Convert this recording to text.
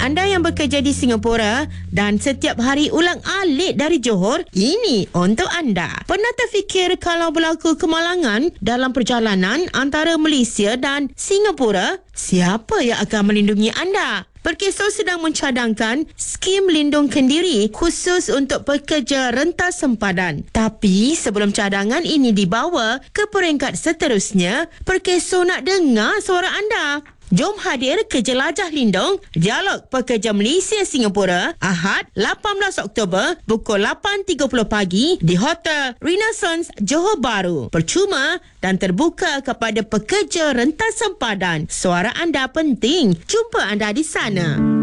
Anda yang bekerja di Singapura dan setiap hari ulang-alik dari Johor, ini untuk anda. Pernah terfikir kalau berlaku kemalangan dalam perjalanan antara Malaysia dan Singapura, siapa yang akan melindungi anda? Perkeso sedang mencadangkan skim lindung kendiri khusus untuk pekerja rentas sempadan. Tapi sebelum cadangan ini dibawa ke peringkat seterusnya, Perkeso nak dengar suara anda. Jom hadir ke Jelajah Lindung Dialog Pekerja Malaysia Singapura Ahad 18 Oktober pukul 8.30 pagi di Hotel Renaissance Johor Bahru. Percuma dan terbuka kepada pekerja rentas sempadan. Suara anda penting. Jumpa anda di sana.